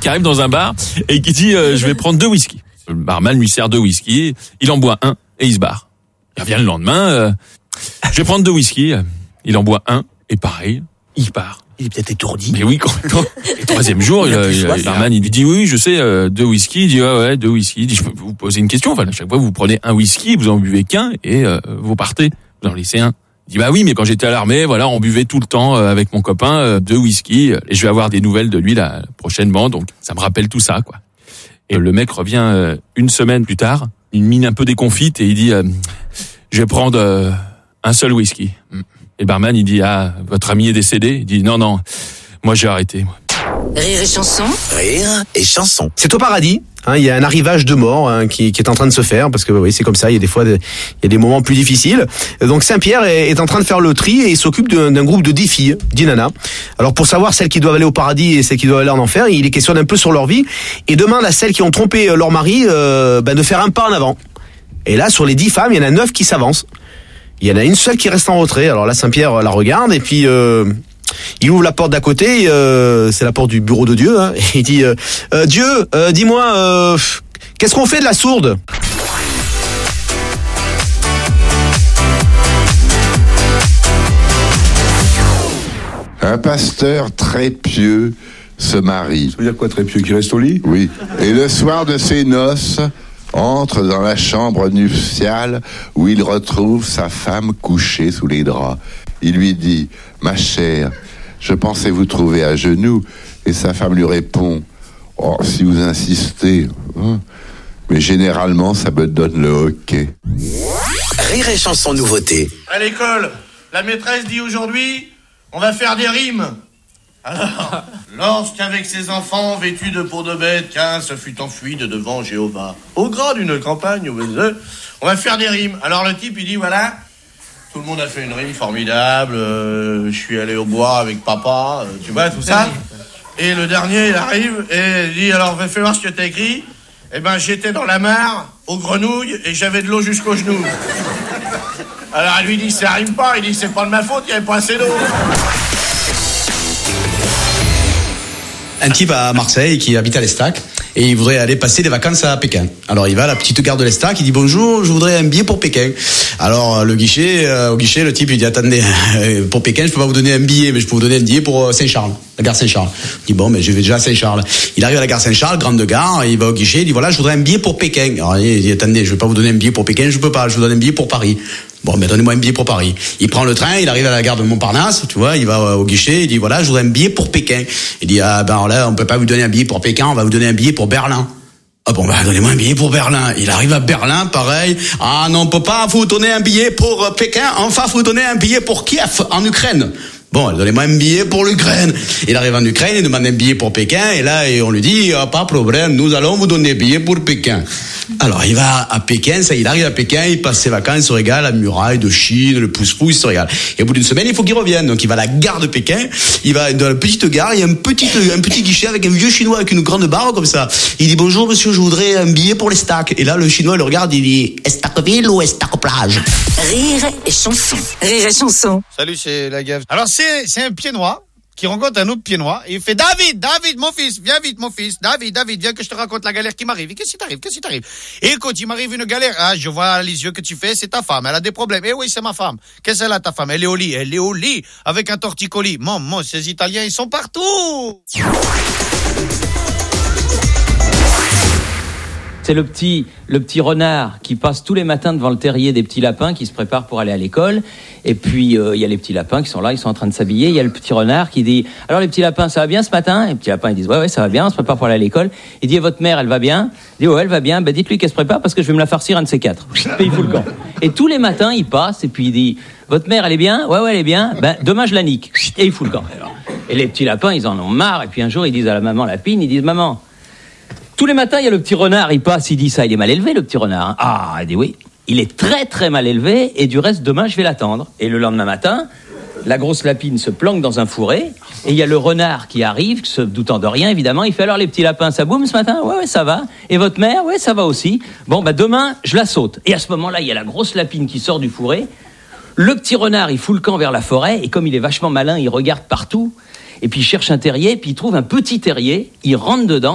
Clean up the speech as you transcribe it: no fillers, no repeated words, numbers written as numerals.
qui arrive dans un bar et qui dit je vais prendre 2 whisky. Le barman lui sert 2 whisky, il en boit un et il se barre. Il revient le lendemain, je vais prendre 2 whisky, il en boit un et pareil, il part. Il est peut-être étourdi. Mais oui, complètement. Et le 3e jour, le barman, il lui dit oui, je sais, 2 whisky. Il dit ouais, 2 whisky. Il dit je peux vous poser une question. Enfin, à chaque fois, vous prenez un whisky, vous en buvez qu'un et vous partez. Vous en laissez un. Il dit bah oui, mais quand j'étais à l'armée, voilà, on buvait tout le temps avec mon copain 2 whisky et je vais avoir des nouvelles de lui la prochainement. Donc ça me rappelle tout ça, quoi. Et le mec revient une semaine plus tard, une mine un peu déconfite et il dit je vais prendre un seul whisky. Et le barman, il dit ah, votre ami est décédé. Il dit non, moi j'ai arrêté. Moi. Rire et chanson. Rire et chanson. C'est au paradis. Il y a un arrivage de mort qui est en train de se faire parce que oui, c'est comme ça. Il y a des fois il y a des moments plus difficiles. Donc Saint-Pierre est en train de faire le tri et il s'occupe d'un groupe de 10 filles, 10 nanas. Alors pour savoir celles qui doivent aller au paradis et celles qui doivent aller en enfer, il les questionne un peu sur leur vie et demande à celles qui ont trompé leur mari de faire un pas en avant. Et là, sur les 10 femmes, il y en a 9 qui s'avancent. Il y en a une seule qui reste en retrait. Alors là, Saint-Pierre la regarde et puis il ouvre la porte d'à côté. C'est la porte du bureau de Dieu. Et il dit Dieu, dis-moi, qu'est-ce qu'on fait de la sourde ? Un pasteur très pieux se marie. Ça veut dire quoi, très pieux, qui reste au lit ? Oui. Et le soir de ses noces, entre dans la chambre nuptiale où il retrouve sa femme couchée sous les draps. Il lui dit « Ma chère, je pensais vous trouver à genoux. » Et sa femme lui répond « Oh, si vous insistez, hein, mais généralement ça me donne le hoquet. » Rire et chanson nouveauté. À l'école, la maîtresse dit aujourd'hui, on va faire des rimes. Alors, lorsqu'avec ses enfants vêtus de peau de bête, qu'un se fut enfui de devant Jéhovah, au gras d'une campagne, on va faire des rimes. Alors le type, il dit, voilà, tout le monde a fait une rime formidable, je suis allé au bois avec papa, tu vois, tout ça. Et le dernier, il arrive et il dit, alors, fais voir ce que t'as écrit. Eh ben, j'étais dans la mare, aux grenouilles, et j'avais de l'eau jusqu'aux genoux. Alors, elle lui dit, ça rime pas. Il dit, c'est pas de ma faute, il n'y avait pas assez d'eau. Un type à Marseille qui habite à l'Estac et il voudrait aller passer des vacances à Pékin. Alors il va à la petite gare de l'Estac, il dit bonjour, je voudrais un billet pour Pékin. Alors au guichet, le type il dit attendez, pour Pékin je peux pas vous donner un billet, mais je peux vous donner un billet pour Saint-Charles, la gare Saint-Charles. Il dit bon, mais je vais déjà à Saint-Charles. Il arrive à la gare Saint-Charles, grande gare, il va au guichet, il dit voilà, je voudrais un billet pour Pékin. Alors il dit attendez, je vais pas vous donner un billet pour Pékin, je peux pas, je vous donne un billet pour Paris. Bon, mais donnez-moi un billet pour Paris. Il prend le train, il arrive à la gare de Montparnasse, tu vois, il va au guichet, il dit voilà, je voudrais un billet pour Pékin. Il dit ah ben là, on peut pas vous donner un billet pour Pékin, on va vous donner un billet pour Berlin. Ah bon, bah donnez-moi un billet pour Berlin. Il arrive à Berlin, pareil. Ah non, on peut pas vous donner un billet pour Pékin, enfin vous donner un billet pour Kiev, en Ukraine. Bon, donnez-moi un billet pour l'Ukraine. Il arrive en Ukraine, il demande un billet pour Pékin, et là, on lui dit, pas de problème, nous allons vous donner un billet pour Pékin. Alors, il va à Pékin, il arrive à Pékin, il passe ses vacances, il se régale, la muraille de Chine, le pouce-pouce, il se régale. Et au bout d'une semaine, il faut qu'il revienne. Donc, il va à la gare de Pékin, il va dans la petite gare, il y a un petit guichet avec un vieux chinois avec une grande barbe comme ça. Il dit, bonjour monsieur, je voudrais un billet pour l'Estac. Et là, le chinois, il le regarde, il dit, Estacville ou Estac-Plage? Rire et chanson. Rire et chanson. Salut, c'est la gaffe. Alors, c'est un pied noir qui rencontre un autre pied noir et il fait David, mon fils, viens vite, mon fils. David, viens que je te raconte la galère qui m'arrive. Et qu'est-ce qui t'arrive? Et écoute, il m'arrive une galère. Ah, je vois les yeux que tu fais, c'est ta femme. Elle a des problèmes. Eh oui, c'est ma femme. Qu'est-ce qu'elle a, ta femme? Elle est au lit avec un torticolis. Maman, ces Italiens, ils sont partout. C'est le petit renard qui passe tous les matins devant le terrier des petits lapins qui se préparent pour aller à l'école. Et puis, il y a les petits lapins qui sont là, ils sont en train de s'habiller. Il y a le petit renard qui dit « Alors les petits lapins, ça va bien ce matin ?» Et les petits lapins, ils disent « Ouais, ça va bien, on se prépare pour aller à l'école. » Il dit « Et votre mère, elle va bien ?» Il dit « Ouais, elle va bien. Ben, dites-lui qu'elle se prépare parce que je vais me la farcir un de ces quatre. » Et il fout le camp. Et tous les matins, il passe et puis il dit « Votre mère, elle est bien ? Ouais, elle est bien. Ben, demain, je la nique. » Et il fout le camp. Et les petits lapins, ils en ont marre. Et puis un jour, ils disent à la maman lapine, ils disent « Maman, tous les matins, il y a le petit renard, il passe, il dit ça, il est mal élevé, le petit renard. Hein. » Ah, elle dit oui, il est très très mal élevé, et du reste, demain, je vais l'attendre. Et le lendemain matin, la grosse lapine se planque dans un fourré, et il y a le renard qui arrive, se doutant de rien, évidemment, il fait alors les petits lapins, ça boum ce matin? Ouais, ça va. Et votre mère? Ouais, ça va aussi. Bon, bah demain, je la saute. Et à ce moment-là, il y a la grosse lapine qui sort du fourré, le petit renard, il fout le camp vers la forêt, et comme il est vachement malin, il regarde partout, et puis il cherche un terrier, puis il trouve un petit terrier, il rentre dedans,